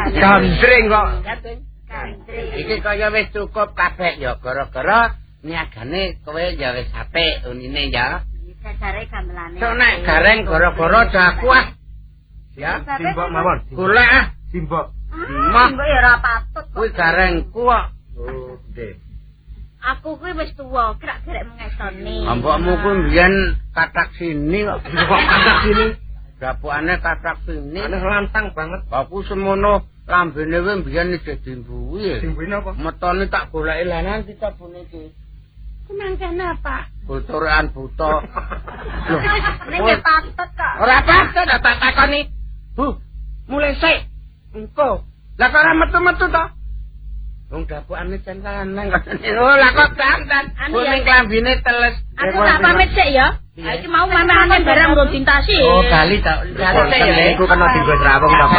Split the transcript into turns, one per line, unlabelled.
Gandring kok.
Iki kaya wis cukup kabeh ya gara-gara niagane kowe ya wis apik unine ya.
Jare gamelane.
Sok nek gareng gara-gara daku ah. Ya,
Simbok mawon.
golek ah.
Simbok.
Mah.
Simbok ya ora patut.
Kuwi garengku kok.
Oh, nggih.
Aku kuwi wis tuwa, kira gerek mengesoni.
Mbokmu kuwi mbiyen katak sini kok.
Kok katak sini?
Dapukane katak sini.
Aneh lantang banget.
Aku semono lambene kuwi mbiyen iki dimbuwi.
Dimbuine apa?
Metone tak goleki lanang kita puniki.
Kumangkene apa?
Bocoran buta. Loh,
Nek patut kok.
ora patut tak takoni. Bu, mulai sik. Engko. Lah kok ora metu-metu to? Wong dapukane jan lanang kok. Oh, lah kok dandan. Kuning klambine teles.
Aku tak pamit sik ya. Iki mau mamane barang nggo dintasi.
Oh, kali tak. Kali sik ya.
Iku kena dinggo srawung to.